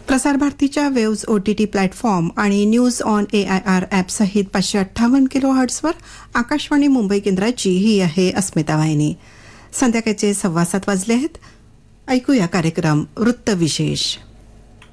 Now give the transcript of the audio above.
प्रसार भारतीच्या waves OTT platform आणि न्यूज ऑन AIR ॲप सहित 558 किलोहर्ट्झवर आकाशवाणी मुंबई केंद्राची ही आहे अस्मिता वाहिनी. संध्याकाळचे 7:15 वाजले आहेत. ऐकूया कार्यक्रम वृत्तविशेष.